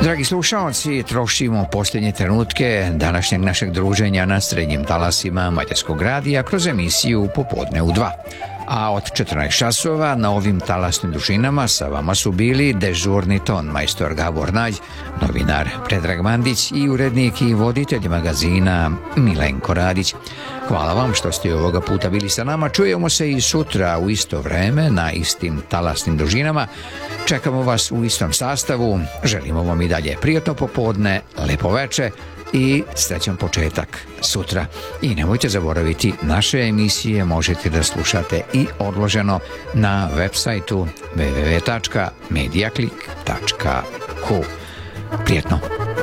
Dragi slušalci, trošimo posljednje trenutke današnjeg našeg druženja na srednjim talasima Mađarskog radija kroz emisiju Popodne u 2. A od 14 časova na ovim talasnim dužinama sa vama su bili dežurni ton majstor Gabor Nađ, novinar Predrag Mandić i urednik i voditelj magazina Milenko Radić. Hvala vam što ste ovoga puta bili sa nama. Čujemo se i sutra u isto vreme na istim talasnim dužinama. Čekamo vas u istom sastavu. Želimo vam i dalje prijatno popodne, lepo veče i srećan početak sutra. I nemojte zaboraviti, naše emisije možete da slušate i odloženo na web sajtu www.mediaclick.hu. Prijetno!